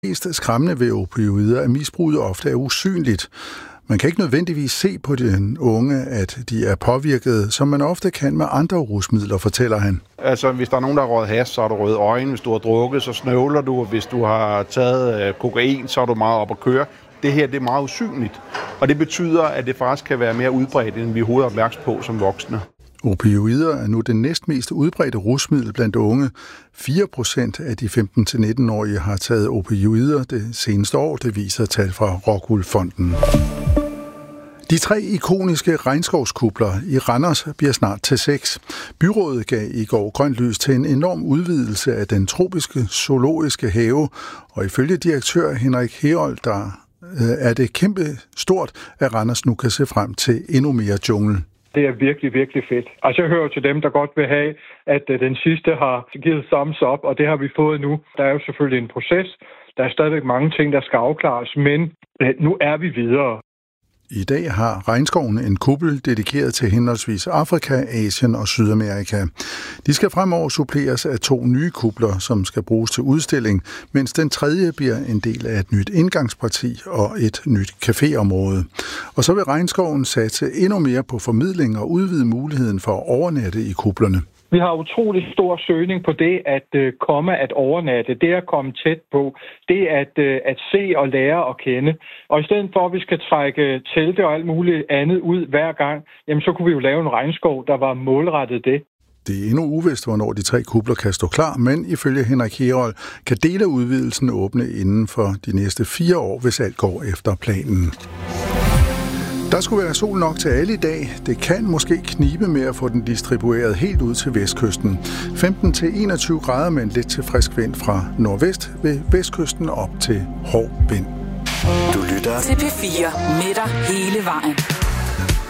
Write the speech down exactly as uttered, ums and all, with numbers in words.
Det mest skræmmende ved opioider er, at misbruget ofte er usynligt. Man kan ikke nødvendigvis se på den unge, at de er påvirket, som man ofte kan med andre rusmidler, fortæller han. Altså, hvis der er nogen, der har røget hash, så har du røde øjne. Hvis du har drukket, så snøvler du. Hvis du har taget øh, kokain, så er du meget op at køre. Det her det er meget usynligt, og det betyder, at det faktisk kan være mere udbredt, end vi overhovedet er opmærksom på som voksne. Opioider er nu det næstmest udbredte rusmiddel blandt unge. fire procent af de femten til nitten-årige har taget opioider det seneste år, det viser tal fra Rockwool Fonden. De tre ikoniske regnskovskupler i Randers bliver snart til seks. Byrådet gav i går grønt lys til en enorm udvidelse af den tropiske zoologiske have, og ifølge direktør Henrik Herold, der er det kæmpe stort, at Randers nu kan se frem til endnu mere jungle. Det er virkelig, virkelig fedt. Altså jeg hører til dem, der godt vil have, at den sidste har givet thumbs up, og det har vi fået nu. Der er jo selvfølgelig en proces. Der er stadigvæk mange ting, der skal afklares, men nu er vi videre. I dag har regnskoven en kuppel dedikeret til henholdsvis Afrika, Asien og Sydamerika. De skal fremover suppleres af to nye kupler, som skal bruges til udstilling, mens den tredje bliver en del af et nyt indgangsparti og et nyt caféområde. Og så vil regnskoven satse endnu mere på formidling og udvide muligheden for at overnatte i kuplerne. Vi har utrolig stor søgning på det at øh, komme at overnatte, det at komme tæt på, det at, øh, at se og lære at kende. Og i stedet for, at vi skal trække telte og alt muligt andet ud hver gang, jamen så kunne vi jo lave en regnskov, der var målrettet det. Det er endnu uvist, hvornår de tre kupler kan stå klar, men ifølge Henrik Herold kan dele af udvidelsen åbne inden for de næste fire år, hvis alt går efter planen. Der skulle være sol nok til alle i dag. Det kan måske knibe med at få den distribueret helt ud til vestkysten. femten til enogtyve grader med en lidt til frisk vind fra nordvest ved vestkysten op til hård vind. Du lytter til P fire med dig hele vejen.